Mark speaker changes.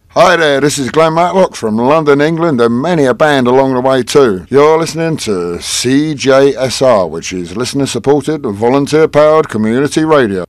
Speaker 1: Hi there, this is Glenn Matlock from London, England, and many a band along the way too. You're listening to CJSR, which is listener-supported, volunteer-powered community radio.